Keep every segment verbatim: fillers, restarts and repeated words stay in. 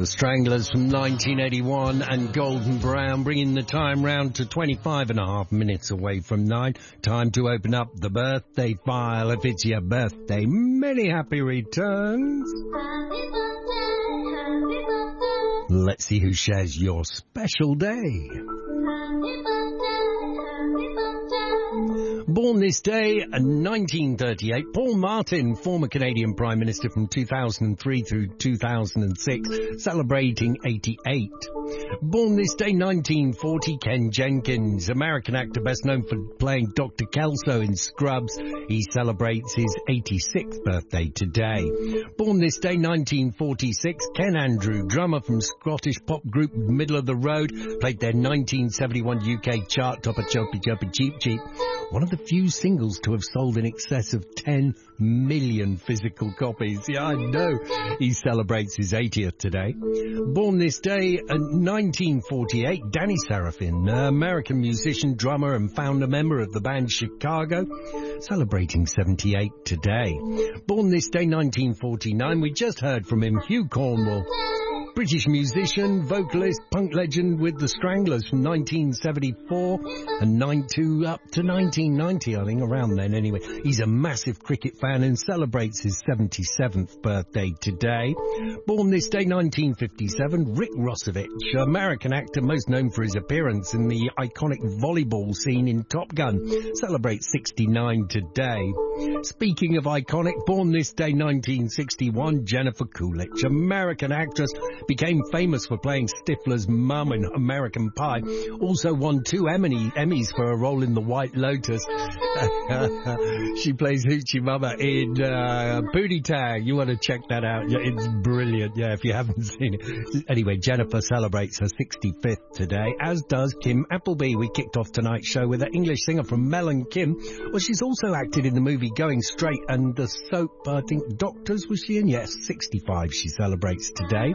The Stranglers from nineteen eighty-one and Golden Brown, bringing the time round to twenty-five and a half minutes away from nine. Time to open up the birthday file. If it's your birthday, many happy returns. Happy birthday, happy birthday. Let's see who shares your special day. Happy birthday, happy birthday. Born this day in nineteen thirty-eight, Paul Martin, former Canadian Prime Minister from two thousand three through two thousand six, celebrating eighty-eight. Born this day nineteen forty, Ken Jenkins, American actor best known for playing Doctor Kelso in Scrubs. He celebrates his eighty-sixth birthday today. Born this day nineteen forty-six, Ken Andrew, drummer from Scottish pop group Middle of the Road, played their nineteen seventy-one U K chart topper Choppy Choppy Cheap Cheap. One of the few singles to have sold in excess of ten million physical copies. Yeah, I know. He celebrates his eightieth today. Born this day in nineteen forty-eight, Danny Serafin, American musician, drummer and founder member of the band Chicago, celebrating seventy-eight today. Born this day nineteen forty-nine, we just heard from him, Hugh Cornwell. British musician, vocalist, punk legend with the Stranglers from nineteen seventy-four and ninety-two up to nineteen ninety, I think, around then anyway. He's a massive cricket fan and celebrates his seventy-seventh birthday today. Born this day nineteen fifty-seven, Rick Rossovich, American actor most known for his appearance in the iconic volleyball scene in Top Gun, celebrates sixty-nine today. Speaking of iconic, born this day nineteen sixty-one, Jennifer Coolidge, American actress, became famous for playing Stifler's mum in American Pie. Also won two Emmy, Emmys for her role in The White Lotus. She plays Hoochie Mama in uh, Booty Tag. You want to check that out. Yeah, it's brilliant, yeah, if you haven't seen it. Anyway, Jennifer celebrates her sixty-fifth today, as does Kim Appleby. We kicked off tonight's show with an English singer from Mel and Kim. Well, she's also acted in the movie Going Straight and the soap, I think, Doctors, was she in? Yes, sixty-five she celebrates today.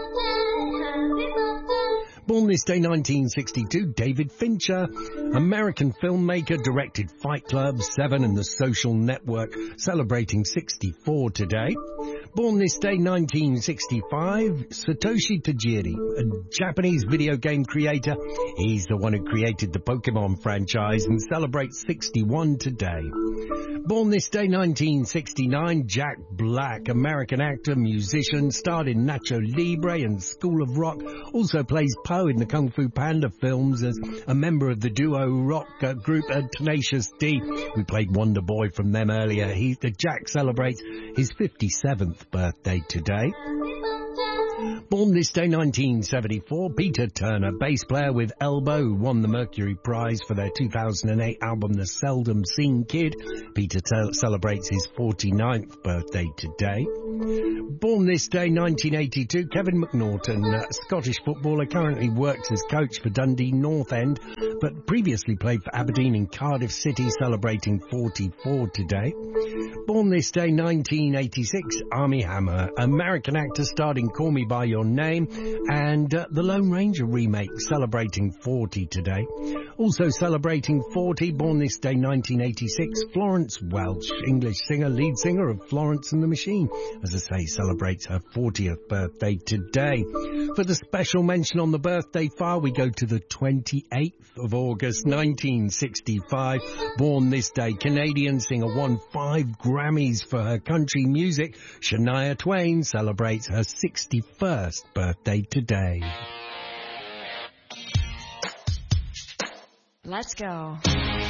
Born this day nineteen sixty-two, David Fincher, American filmmaker, directed Fight Club, Seven and The Social Network, celebrating sixty-four today. Born this day nineteen sixty-five, Satoshi Tajiri, a Japanese video game creator. He's the one who created the Pokemon franchise and celebrates sixty-one today. Born this day nineteen sixty-nine, Jack Black, American actor, musician, starred in Nacho Libre and School of Rock, also plays Poe in the Kung Fu Panda films as a member of the duo rock uh, group uh, Tenacious D. We played Wonder Boy from them earlier. He, the Jack celebrates his fifty-seventh birthday today. Born this day nineteen seventy-four, Peter Turner, bass player with Elbow, who won the Mercury Prize for their two thousand eight album The Seldom Seen Kid. Peter t- celebrates his forty-ninth birthday today. Born this day nineteen eighty-two, Kevin McNaughton, a Scottish footballer, currently works as coach for Dundee North End, but previously played for Aberdeen and Cardiff City, celebrating forty-four today. Born this day nineteen eighty-six, Armie Hammer, American actor, starred in Call Me By Your Name and uh, the Lone Ranger remake, celebrating forty today. Also celebrating forty, born this day nineteen eighty-six, Florence Welch, English singer, lead singer of Florence and the Machine, as I say, celebrates her fortieth birthday today. For the special mention on the birthday file, we go to the twenty-eighth of August nineteen sixty-five. Born this day, Canadian singer, won five Grammys for her country music. Shania Twain celebrates her sixty-first birthday today. Let's go.